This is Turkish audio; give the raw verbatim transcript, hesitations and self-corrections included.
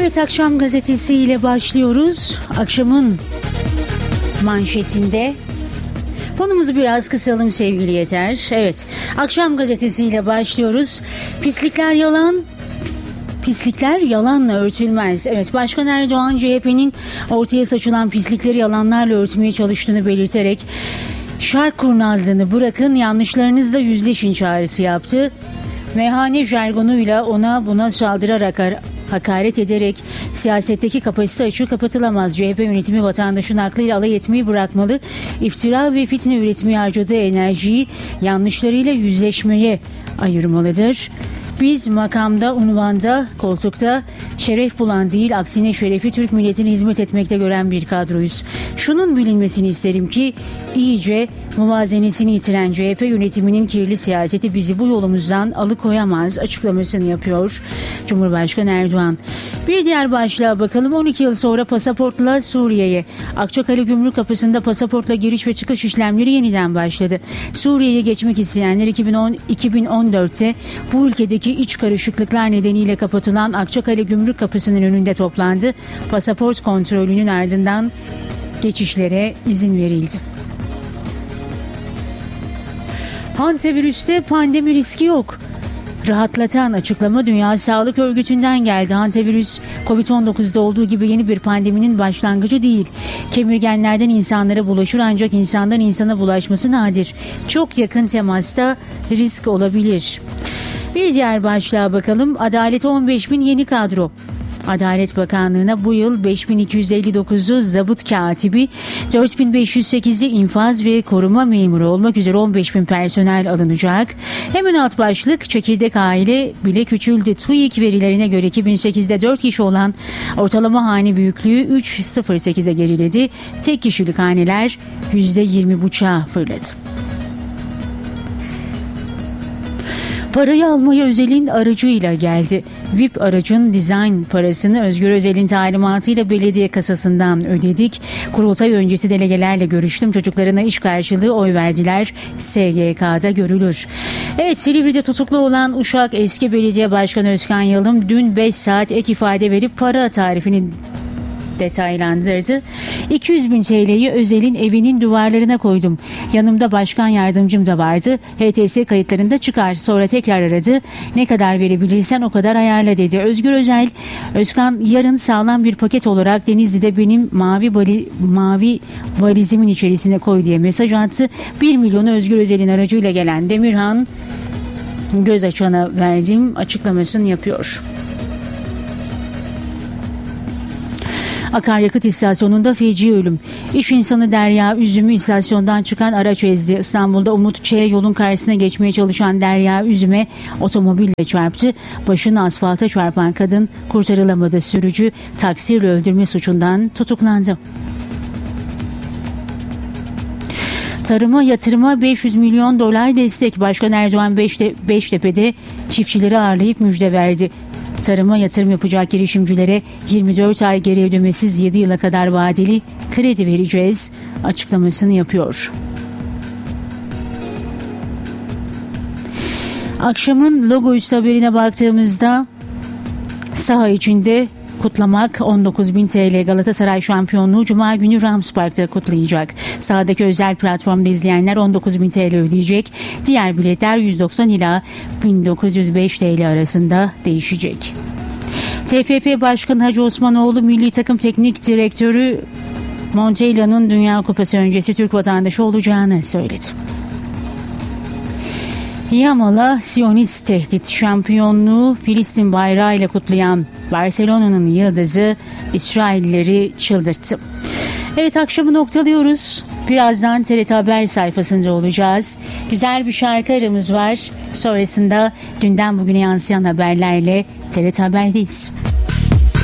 Evet, Akşam Gazetesi ile başlıyoruz. Akşamın manşetinde fonumuzu biraz kısalım sevgili Yeter. Evet, Akşam Gazetesi ile başlıyoruz. Pislikler yalan, pislikler yalanla örtülmez. Evet, Başkan Erdoğan C H P'nin ortaya saçılan pislikleri yalanlarla örtmeye çalıştığını belirterek şark kurnazlığını bırakın, yanlışlarınızla yüzleşin çağrısı yaptı. Meyhane jargonuyla ona buna saldırarak hakaret ederek siyasetteki kapasite açığı kapatılamaz. C H P yönetimi vatandaşın aklıyla alay etmeyi bırakmalı. İftira ve fitne üretmeye harcadığı enerjiyi yanlışlarıyla yüzleşmeye ayırmalıdır. Biz makamda, unvanda, koltukta şeref bulan değil, aksine şerefi Türk milletine hizmet etmekte gören bir kadroyuz. Şunun bilinmesini isterim ki iyice muvazenesini yitiren C H P yönetiminin kirli siyaseti bizi bu yolumuzdan alıkoyamaz açıklamasını yapıyor Cumhurbaşkanı Erdoğan. Bir diğer başlığa bakalım. on iki yıl sonra pasaportla Suriye'ye. Akçakale Gümrük Kapısı'nda pasaportla giriş ve çıkış işlemleri yeniden başladı. Suriye'ye geçmek isteyenler iki bin on, iki bin on dörtte bu ülkedeki iç karışıklıklar nedeniyle kapatılan Akçakale Gümrük Kapısı'nın önünde toplandı. Pasaport kontrolünün ardından geçişlere izin verildi. Hantavirüste pandemi riski yok. Rahatlatan açıklama Dünya Sağlık Örgütü'nden geldi. Hantavirüs, kovid on dokuzda olduğu gibi yeni bir pandeminin başlangıcı değil. Kemirgenlerden insanlara bulaşır ancak insandan insana bulaşması nadir. Çok yakın temasta risk olabilir. Bir diğer başlığa bakalım. Adalet on beş bin yeni kadro. Adalet Bakanlığı'na bu yıl beş bin iki yüz elli dokuzu zabıt katibi, dört bin beş yüz sekizi infaz ve koruma memuru olmak üzere on beş bin personel alınacak. Hemen alt başlık, çekirdek aile bile küçüldü. TÜİK verilerine göre iki bin sekizde dört kişi olan ortalama hane büyüklüğü üç virgül sıfır sekize geriledi. Tek kişilik haneler yüzde yirmi buçuğa fırladı. Parayı almaya Özel'in aracıyla geldi. V I P aracın dizayn parasını Özgür Özel'in talimatıyla belediye kasasından ödedik. Kurultay öncesi delegelerle görüştüm. Çocuklarına iş karşılığı oy verdiler. S G K'da görülür. Evet, Silivri'de tutuklu olan Uşak eski belediye başkanı Özkan Yalım dün beş saat ek ifade verip para tarifini detaylandırdı. iki yüz bin T L'yi Özel'in evinin duvarlarına koydum. Yanımda başkan yardımcım da vardı. H T S kayıtlarında çıkar. Sonra tekrar aradı. Ne kadar verebilirsen o kadar ayarla dedi. Özgür Özel, Özkan yarın sağlam bir paket olarak Denizli'de benim mavi vali, mavi valizimin içerisine koy diye mesaj attı. bir milyonu Özgür Özel'in aracıyla gelen Demirhan göz açana verdiğim açıklamasını yapıyor. Akaryakıt istasyonunda feci ölüm. İş insanı Derya Üzüm'ü istasyondan çıkan araç ezdi. İstanbul'da Umut Ç. yolun karşısına geçmeye çalışan Derya Üzüm'e otomobille çarptı. Başını asfalta çarpan kadın kurtarılamadı. Sürücü taksirle öldürme suçundan tutuklandı. Tarıma yatırıma beş yüz milyon dolar destek. Başkan Erdoğan Beşte, Beştepe'de çiftçileri ağırlayıp müjde verdi. Tarıma yatırım yapacak girişimcilere yirmi dört ay geri ödemesiz yedi yıla kadar vadeli kredi vereceğiz açıklamasını yapıyor. Akşamın logo üstü haberine baktığımızda saha içinde kutlamak on dokuz bin T L Galatasaray şampiyonluğu Cuma günü Rams Park'ta kutlayacak. Sahadaki özel platformda izleyenler on dokuz bin T L ödeyecek. Diğer biletler yüz doksan ila bin dokuz yüz beş T L arasında değişecek. T F F Başkanı Hacı Osmanoğlu Milli Takım Teknik Direktörü Montella'nın Dünya Kupası öncesi Türk vatandaşı olacağını söyledi. Yamal'a Siyonist tehdit, şampiyonluğu Filistin bayrağı ile kutlayan Barcelona'nın yıldızı İsraillileri çıldırttı. Evet, akşamı noktalıyoruz. Birazdan T R T Haber sayfasında olacağız. Güzel bir şarkı aramız var. Sonrasında dünden bugüne yansıyan haberlerle T R T Haber'deyiz.